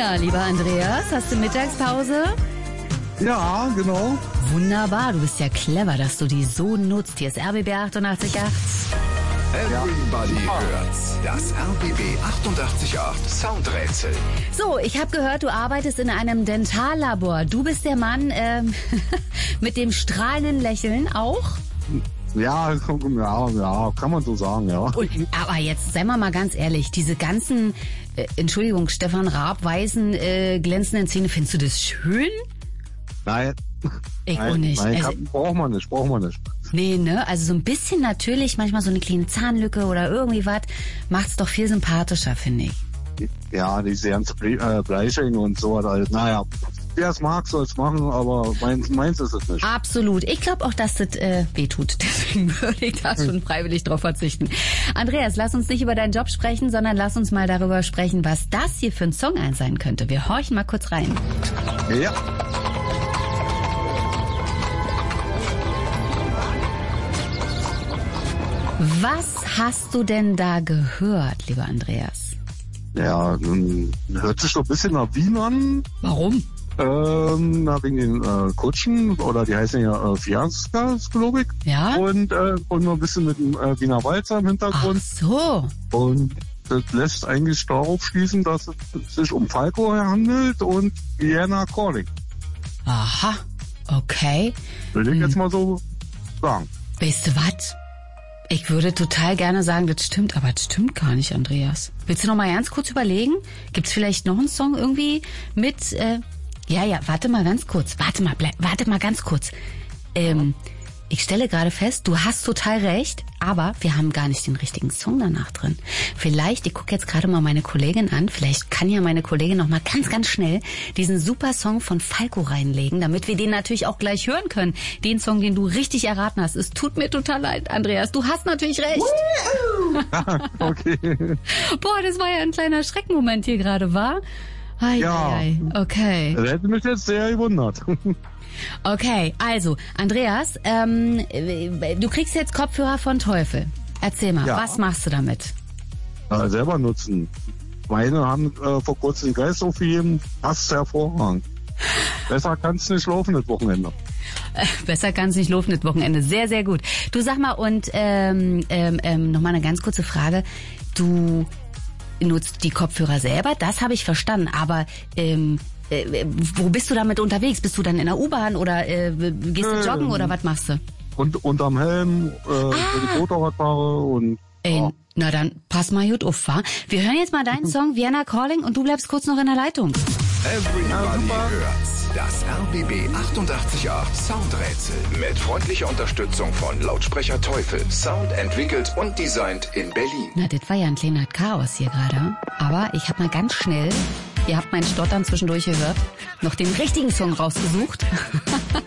Na, lieber Andreas, hast du Mittagspause? Ja, genau. Wunderbar, du bist ja clever, dass du die so nutzt. Hier ist RBB 88.8. Everybody hört's. Das RBB 88.8 Soundrätsel. So, ich habe gehört, du arbeitest in einem Dentallabor. Du bist der Mann mit dem strahlenden Lächeln auch? Ja, kann man so sagen, ja. Aber jetzt, seien wir mal ganz ehrlich, diese ganzen, Entschuldigung, Stefan Raab, weißen, glänzenden Zähne, findest du das schön? Nein. Ich auch nicht. Nein, Also, braucht man nicht. nee, ne? Also so ein bisschen natürlich, manchmal so eine kleine Zahnlücke oder irgendwie was, macht's doch viel sympathischer, finde ich. Ja, diese ganze Bleiching und so. Also, naja, wer es mag, soll es machen, aber meins ist es nicht. Absolut. Ich glaube auch, dass das wehtut. Deswegen würde ich da schon freiwillig drauf verzichten. Andreas, lass uns nicht über deinen Job sprechen, sondern lass uns mal darüber sprechen, was das hier für ein Song sein könnte. Wir horchen mal kurz rein. Ja. Was hast du denn da gehört, lieber Andreas? Ja, hört sich doch ein bisschen nach Wien an. Warum? Wegen den Kutschen, oder die heißen ja Fiascas, glaube ich. Ja? Und noch ein bisschen mit dem Wiener Walzer im Hintergrund. Ach so. Und das lässt eigentlich darauf schließen, dass es sich um Falco handelt und Vienna Calling. Aha, okay. Will ich jetzt mal so sagen. Weißt du was? Ich würde total gerne sagen, das stimmt, aber das stimmt gar nicht, Andreas. Willst du noch mal ganz kurz überlegen? Gibt's vielleicht noch einen Song irgendwie mit... Ja, warte mal ganz kurz. Warte mal ganz kurz. Ich stelle gerade fest, du hast total recht, aber wir haben gar nicht den richtigen Song danach drin. Vielleicht, ich gucke jetzt gerade mal meine Kollegin an, vielleicht kann ja meine Kollegin noch mal ganz, ganz schnell diesen super Song von Falco reinlegen, damit wir den natürlich auch gleich hören können. Den Song, den du richtig erraten hast. Es tut mir total leid, Andreas. Du hast natürlich recht. Okay. Boah, das war ja ein kleiner Schreckmoment hier gerade, war? Ja. Okay. Das hätte mich jetzt sehr gewundert. Okay, also, Andreas, du kriegst jetzt Kopfhörer von Teufel. Erzähl mal, was machst du damit? Selber nutzen. Meine haben vor kurzem den Geist aufgegeben. Passt hervorragend. Besser kann's nicht laufen das Wochenende. Besser kann's nicht laufen das Wochenende. Sehr, sehr gut. Du, sag mal, und noch mal eine ganz kurze Frage. Du nutzt die Kopfhörer selber, das habe ich verstanden, aber wo bist du damit unterwegs? Bist du dann in der U-Bahn oder gehst du joggen oder was machst du? Und unterm Helm, wenn ich Motorrad fahre und... Na dann, pass mal gut auf, wa? Wir hören jetzt mal deinen Song Vienna Calling und du bleibst kurz noch in der Leitung. Everybody hört's. Das RBB 88.8 Soundrätsel. Mit freundlicher Unterstützung von Lautsprecher Teufel. Sound entwickelt und designt in Berlin. Na, das war ja ein kleiner Chaos hier gerade. Aber ich habe mal ganz schnell, ihr habt mein Stottern zwischendurch gehört, noch den richtigen Song rausgesucht.